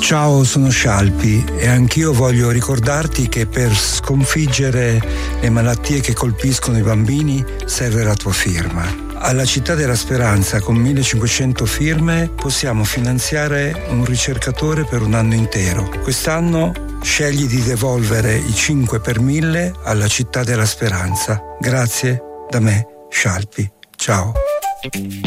Ciao, sono Scialpi e anch'io voglio ricordarti che per sconfiggere le malattie che colpiscono i bambini serve la tua firma. Alla Città della Speranza, con 1500 firme, possiamo finanziare un ricercatore per un anno intero. Quest'anno scegli di devolvere i 5 per 1000 alla Città della Speranza. Grazie da me, Scialpi. Ciao.